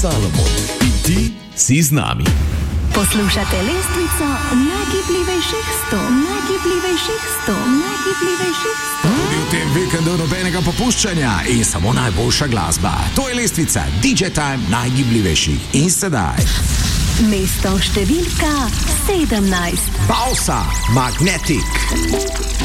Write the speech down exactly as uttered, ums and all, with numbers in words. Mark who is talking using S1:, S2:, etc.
S1: Salomon, ti si z nami.
S2: Poslušate lestvico najgibljivejših sto, najgibljivejših sto, najgibljivejših sto.
S3: Tudi v tem vikendu nobenega popuščanja in samo najboljša glasba. To je lestvica D J Time najgibljivejših. In sedaj
S2: Mesto številka sedemnajst.
S3: Bausa, Magnetic.